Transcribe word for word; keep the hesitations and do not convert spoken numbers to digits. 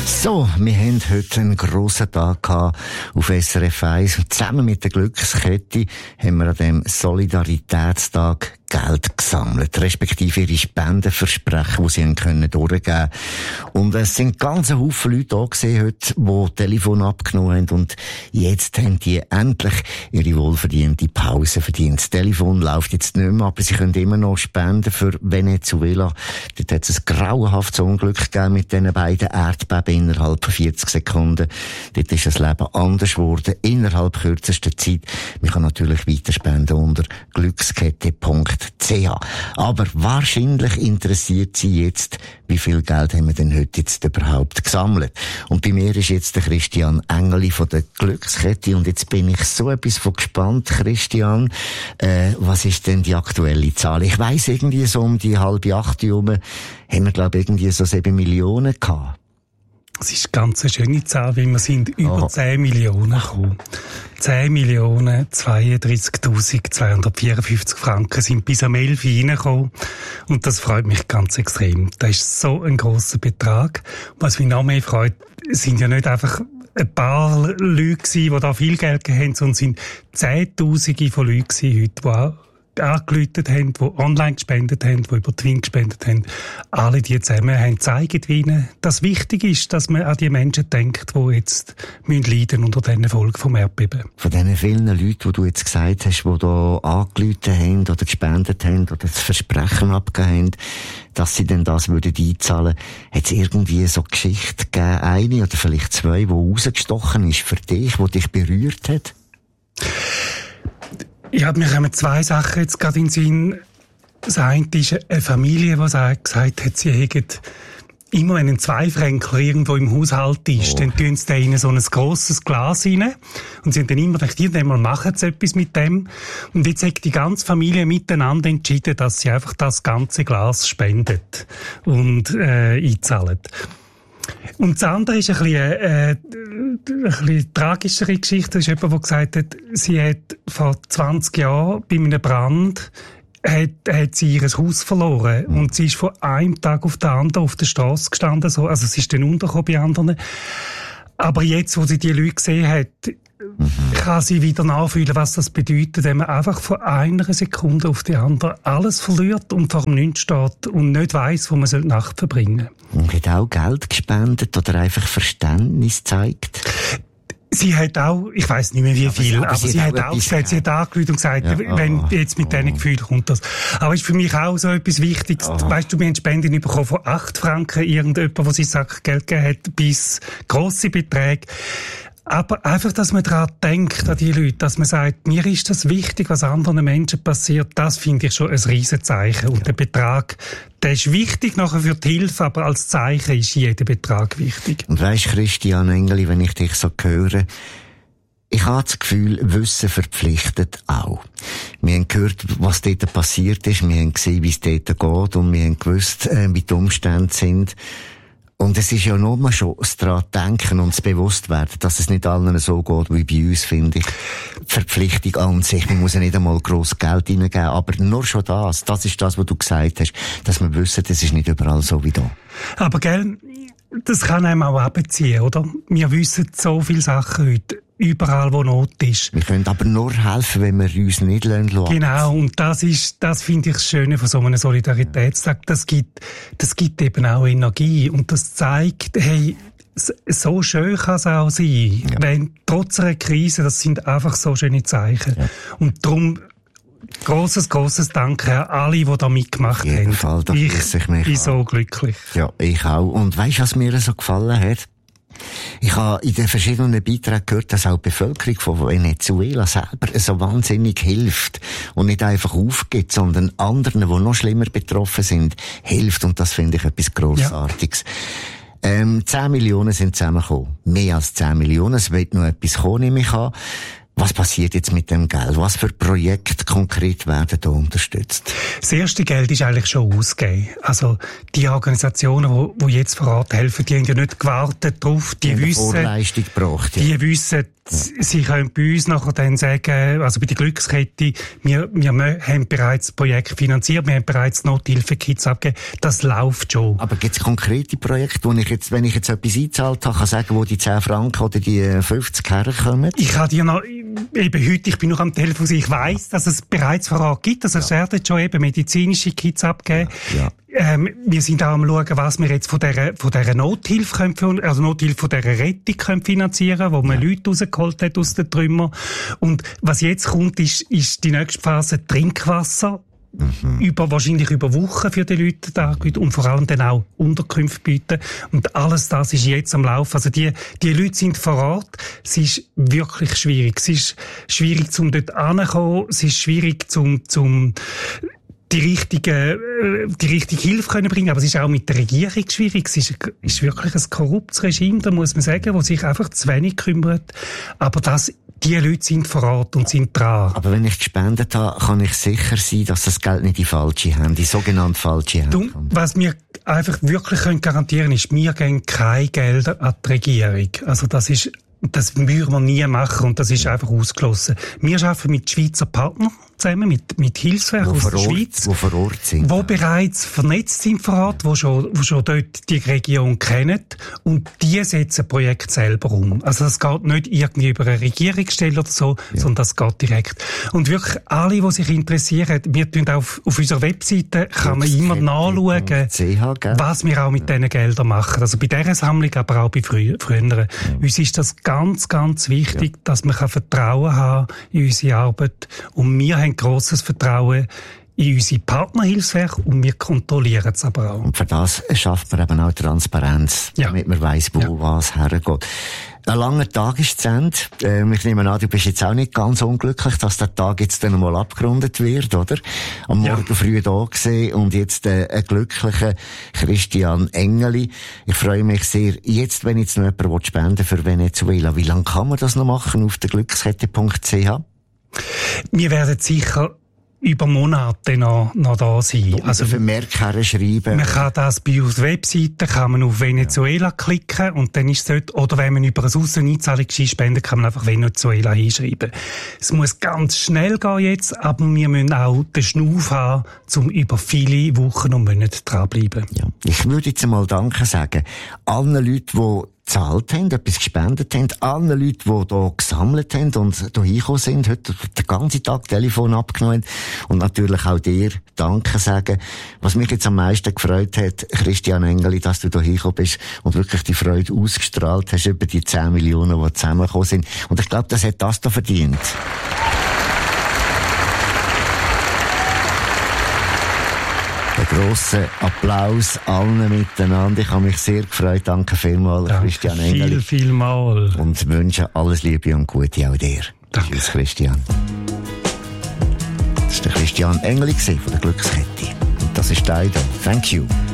So, wir haben heute einen grossen Tag gehabt auf S R F eins und zusammen mit der Glückskette haben wir an dem Solidaritätstag Geld gesammelt, respektive ihre Spendenversprechen, die sie ihnen können durchgeben. Und es sind ganz ein Haufen Leute da gewesen heute, die Telefon abgenommen haben und jetzt haben die endlich ihre wohlverdiente Pause verdient. Das Telefon läuft jetzt nicht mehr, aber sie können immer noch spenden für Venezuela. Dort hat es ein grauenhaftes Unglück gegeben mit diesen beiden Erdbeben innerhalb von vierzig Sekunden. Dort ist das Leben anders geworden, innerhalb kürzester Zeit. Man kann natürlich weiter spenden unter glückskette punkt c h. Aber wahrscheinlich interessiert Sie jetzt, wie viel Geld haben wir denn heute jetzt überhaupt gesammelt. Und bei mir ist jetzt der Christian Engeli von der Glückskette und jetzt bin ich so etwas von gespannt, Christian. Äh, was ist denn die aktuelle Zahl? Ich weiss, irgendwie so um die halbe acht herum haben wir, glaube ich, irgendwie so sieben Millionen gehabt. Das ist eine ganz schöne Zahl, weil wir sind über Aha. zehn Millionen gekommen. zehn Millionen zweiunddreißigtausendzweihundertvierundfünfzig Franken sind bis am elf reingekommen. Und das freut mich ganz extrem. Das ist so ein grosser Betrag. Was mich noch mehr freut, sind ja nicht einfach ein paar Leute gewesen, die da viel Geld gegeben haben, sondern sind Zehntausende von Leuten gewesen heute, die auch angeläutet haben, die online gespendet haben, die über Twin gespendet haben. Alle die zusammen haben gezeigt, wie ihnen das wichtig ist, dass man an die Menschen denkt, die jetzt müssen leiden unter diesen Folgen vom Erdbeben. Von diesen vielen Leuten, die du jetzt gesagt hast, die da angeläutet haben oder gespendet haben oder das Versprechen abgegeben haben, dass sie denn das würden einzahlen, hat es irgendwie so Geschichte gegeben, eine oder vielleicht zwei, die rausgestochen ist für dich, die dich berührt hat? Ja, mir kommen zwei Sachen jetzt gerade in den Sinn. Das eine ist eine Familie, die gesagt hat, sie hätten immer, wenn ein Zweifränkler irgendwo im Haushalt ist, oh. dann tun sie da in so ein grosses Glas rein. Und sie haben dann immer gedacht, irgendwann machen sie etwas mit dem. Und jetzt hat die ganze Familie miteinander entschieden, dass sie einfach das ganze Glas spendet und äh, einzahlen. Und das andere ist ein bisschen, äh, ein bisschen tragischere Geschichte. Das ist jemand, der gesagt hat, sie hat vor zwanzig Jahren bei einem Brand hat, hat sie ihr Haus verloren. Mhm. Und sie ist von einem Tag auf den anderen auf der Straße gestanden. So. Also sie ist dann untergekommen bei anderen. Aber jetzt, wo sie die Leute gesehen hat, mhm. kann sie wieder nachfühlen, was das bedeutet, wenn man einfach von einer Sekunde auf die andere alles verliert und vor dem Nichts steht und nicht weiss, wo man die Nacht verbringen soll. Und hat auch Geld gespendet oder einfach Verständnis gezeigt? Sie hat auch, ich weiss nicht mehr wie viel, aber, aber sie, sie hat auch gesagt, sie hat angerufen und gesagt, ja, wenn oh, jetzt mit oh. diesen Gefühlen kommt das. Aber es ist für mich auch so etwas Wichtiges. Oh. Weißt du, wir haben Spenden bekommen von acht Franken, irgendjemand, der sich Sackgeld gegeben hat, bis grosse Beträge. Aber einfach, dass man daran denkt, an die Leute, dass man sagt, mir ist das wichtig, was anderen Menschen passiert, das finde ich schon ein Riesenzeichen. Und der Betrag, der ist wichtig nachher für die Hilfe, aber als Zeichen ist jeder Betrag wichtig. Und weisst, Christian Engeli, wenn ich dich so höre, ich habe das Gefühl, Wissen verpflichtet auch. Wir haben gehört, was dort passiert ist, wir haben gesehen, wie es dort geht und wir haben gewusst, wie die Umstände sind. Und es ist ja nur schon das daran denken und das Bewusstwerden, dass es nicht allen so geht wie bei uns, finde ich. Verpflichtung an sich. Man muss ja nicht einmal gross Geld reingeben, aber nur schon das. Das ist das, was du gesagt hast, dass wir wissen, das ist nicht überall so wie da. Aber gell, das kann einem auch abziehen, oder? Wir wissen so viele Sachen heute. Überall, wo Not ist. Wir können aber nur helfen, wenn wir uns nicht lassen. Genau, und das ist, das finde ich das Schöne von so einem Solidaritätstag. Das gibt, das gibt eben auch Energie. Und das zeigt, hey, so schön kann es auch sein. Ja. Wenn, trotz einer Krise, das sind einfach so schöne Zeichen. Ja. Und darum, grosses, grosses Danke an alle, die da mitgemacht haben. Fall, ich, ich mich bin so glücklich. Ja, ich auch. Und weisst du, was mir so gefallen hat? Ich habe in den verschiedenen Beiträgen gehört, dass auch die Bevölkerung von Venezuela selber so wahnsinnig hilft und nicht einfach aufgibt, sondern anderen, die noch schlimmer betroffen sind, hilft. Und das finde ich etwas Grossartiges. Ja. Ähm, zehn Millionen sind zusammengekommen. Mehr als zehn Millionen. Es wird noch etwas kommen, nehme ich an. Was passiert jetzt mit dem Geld? Was für Projekte konkret werden da unterstützt? Das erste Geld ist eigentlich schon ausgegeben. Also die Organisationen, die jetzt vor Ort helfen, die haben ja nicht gewartet drauf. Die, die wissen, Vorleistung gebracht, ja. Die wissen, Sie können bei uns nachher dann sagen, also bei der Glückskette, wir, wir haben bereits das Projekt finanziert, wir haben bereits Nothilfe-Kits abgegeben, das läuft schon. Aber gibt es konkrete Projekte, wo ich jetzt, wenn ich jetzt etwas eingezahlt habe, kann sagen, wo die zehn Franken oder die fünfzig herkommen? Ich kann dir noch, eben heute, ich bin noch am Telefon, ich weiss, dass es bereits Vorrat gibt, also es ja. werden schon eben medizinische Kits abgegeben. Ja. Ja. Ähm, wir sind auch am schauen, was wir jetzt von dieser, von dieser Nothilfe können, also Nothilfe von dieser Rettung können finanzieren, wo man ja. Leute rausgeholt hat aus den Trümmern. Und was jetzt kommt, ist, ist die nächste Phase Trinkwasser. Mhm. Über, wahrscheinlich über Wochen für die Leute da und vor allem dann auch Unterkünfte bieten. Und alles das ist jetzt am Laufen. Also die, die Leute sind vor Ort. Es ist wirklich schwierig. Es ist schwierig, zum dort anzukommen. Es ist schwierig, zum, zum, die richtige, die richtige Hilfe können bringen. Aber es ist auch mit der Regierung schwierig. Es ist, ist wirklich ein korruptes Regime, da muss man sagen, das sich einfach zu wenig kümmert. Aber das, die Leute sind vor Ort und sind dran. Aber wenn ich gespendet habe, kann ich sicher sein, dass das Geld nicht in falsche Hände, die sogenannte falsche Hände kommt. Was wir einfach wirklich können garantieren, ist, wir geben keine Gelder an die Regierung. Also das ist, das würden wir nie machen und das ist einfach ausgeschlossen. Wir arbeiten mit Schweizer Partnern zusammen, mit, mit Hilfswerken aus der Schweiz. Wo vor Ort sind. Wo bereits vernetzt sind vor Ort, wo schon, wo schon dort die Region kennen. Und die setzen Projekt selber um. Also das geht nicht irgendwie über eine Regierungsstelle oder so, ja. sondern das geht direkt. Und wirklich alle, die sich interessieren, wir tun auf, auf unserer Webseite, kann man immer nachschauen, C H, was wir auch mit ja. diesen Geldern machen. Also bei dieser Sammlung, aber auch bei frü- früheren. Ja. Uns ist das ganz, ganz wichtig, ja. dass man Vertrauen haben kann in unsere Arbeit. Und wir haben grosses Vertrauen in unsere Partnerhilfswerke und wir kontrollieren es aber auch. Und für das schafft man eben auch Transparenz, ja. damit man weiss, wo ja. was hergeht. Ein langer Tag ist zu Ende. Ähm, ich nehme an, du bist jetzt auch nicht ganz unglücklich, dass der Tag jetzt dann mal abgerundet wird, oder? Am Morgen ja. früh da gesehen und jetzt äh, ein glücklicher Christian Engeli. Ich freue mich sehr. Jetzt, wenn jetzt noch jemand spenden für Venezuela, wie lange kann man das noch machen auf der glückskette punkt c h? Wir werden sicher über Monate noch, noch da sein. Also Vermerk schreiben. Man kann das bei uns Webseite, kann man auf Venezuela ja. klicken und dann ist es dort, oder wenn man über ein Ausseneinzahlungsschein spenden, kann man einfach Venezuela hinschreiben. Es muss ganz schnell gehen jetzt, aber wir müssen auch den Schnuff haben, um über viele Wochen und Monate dranbleiben. Ja. Ich würde jetzt einmal Danke sagen allen Leuten, die gezahlt haben, etwas gespendet haben, allen Leuten, die hier gesammelt haben und hier hingekommen sind, heute den ganzen Tag Telefon abgenommen und natürlich auch dir Danke sagen. Was mich jetzt am meisten gefreut hat, Christian Engeli, dass du hier hingekommen bist und wirklich die Freude ausgestrahlt hast über die zehn Millionen, die zusammengekommen sind. Und ich glaube, das hat das da verdient. Ein grosser Applaus allen miteinander. Ich habe mich sehr gefreut. Danke vielmals, Danke Christian Engeli. Viel, viel mal. Und wünsche alles Liebe und Gute auch dir. Danke. Tschüss, Christian. Das war der Christian Engeli von der Glückskette. Und das ist dein. Thank you.